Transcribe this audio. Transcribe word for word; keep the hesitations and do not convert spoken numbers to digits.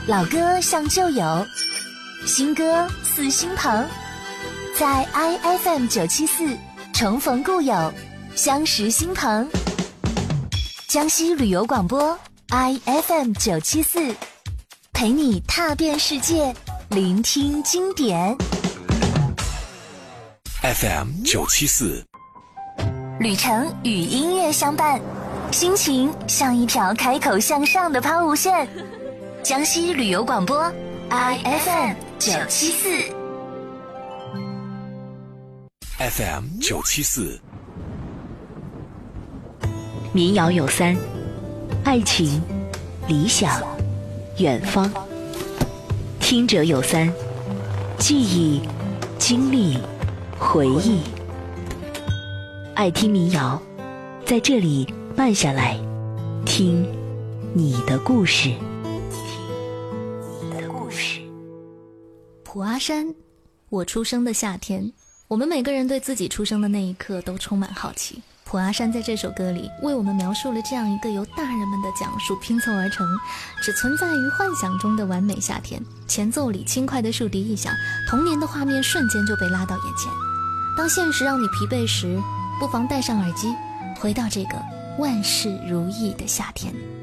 老歌像旧友，新歌似新朋，在 I F M 九七四重逢故友，相识新朋。江西旅游广播 I F M 九七四，陪你踏遍世界，聆听经典。 F M 九七四， 旅程与音乐相伴，心情像一条开口向上的抛物线。江西旅游广播 I F M 九七四 F M 九七四。 民谣有三：爱情、理想、远方。听者有三：记忆、经历、回忆。爱听民谣，在这里慢下来，听你的故事。 普阿山，我出生的夏天。我们每个人对自己出生的那一刻都充满好奇。普阿山在这首歌里为我们描述了这样一个由大人们的讲述拼凑而成，只存在于幻想中的完美夏天。前奏里轻快的竖笛一响，童年的画面瞬间就被拉到眼前。当现实让你疲惫时，不妨戴上耳机，回到这个万事如意的夏天。